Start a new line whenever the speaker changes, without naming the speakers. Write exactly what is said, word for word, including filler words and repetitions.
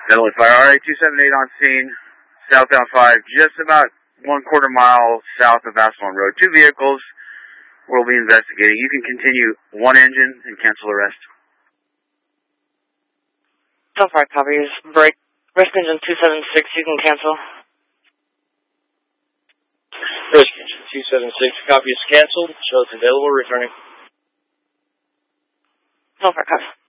Deadly Fire, R A two seven eight on scene, southbound five, just about one quarter mile south of Aswan Road. Two vehicles will be investigating. You can continue one engine and cancel the rest.
So far, copy. Break. Risk engine two seven six, you can cancel.
Risk engine two seven six, copy is canceled. Shows available, returning.
So far, copy.